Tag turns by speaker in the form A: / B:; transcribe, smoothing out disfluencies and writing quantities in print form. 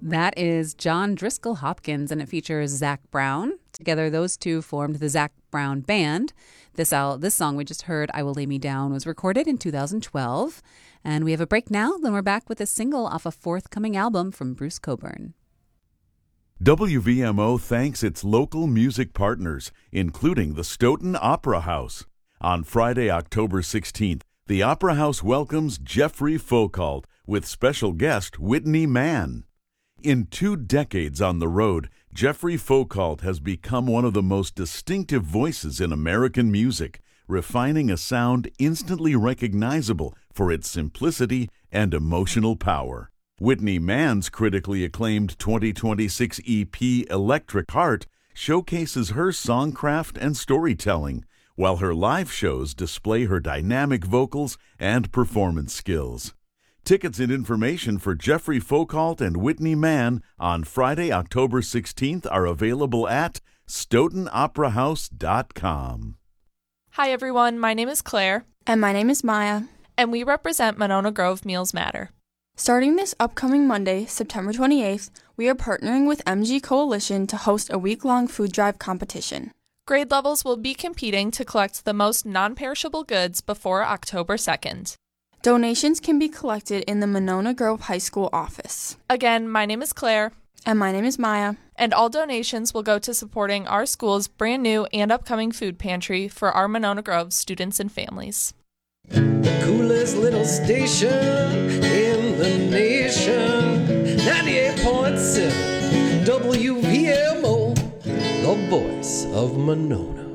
A: That is John Driscoll Hopkins, and it features Zac Brown. Together, those two formed the Zac Brown Band. This song we just heard, I Will Lay Me Down, was recorded in 2012. And we have a break now, then we're back with a single off a forthcoming album from Bruce Cockburn.
B: WVMO thanks its local music partners, including the Stoughton Opera House. On Friday, October 16th, the Opera House welcomes Jeffrey Foucault with special guest Whitney Mann. In 2 decades on the road, Jeffrey Foucault has become one of the most distinctive voices in American music, refining a sound instantly recognizable for its simplicity and emotional power. Whitney Mann's critically acclaimed 2026 EP Electric Heart showcases her songcraft and storytelling, while her live shows display her dynamic vocals and performance skills. Tickets and information for Jeffrey Foucault and Whitney Mann on Friday, October 16th are available at stoughtonoperahouse.com.
C: Hi everyone, my name is Claire.
D: And my name is Maya.
C: And we represent Monona Grove Meals Matter.
D: Starting this upcoming Monday, September 28th, we are partnering with MG Coalition to host a week-long food drive competition.
C: Grade levels will be competing to collect the most non-perishable goods before October 2nd.
D: Donations can be collected in the Monona Grove High School office.
C: Again, my name is Claire.
D: And my name is Maya.
C: And all donations will go to supporting our school's brand new and upcoming food pantry for our Monona Grove students and families.
E: The coolest little station in the nation. 98.7 WVMO, the voice of Monona.